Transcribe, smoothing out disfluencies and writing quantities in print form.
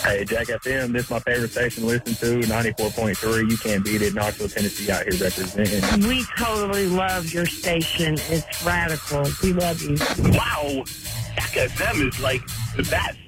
Hey, Jack FM, this is my favorite station to listen to, 94.3. You can't beat it. Knoxville, Tennessee out here representing. We totally love your station. It's radical. We love you. Wow. Jack FM is like the best.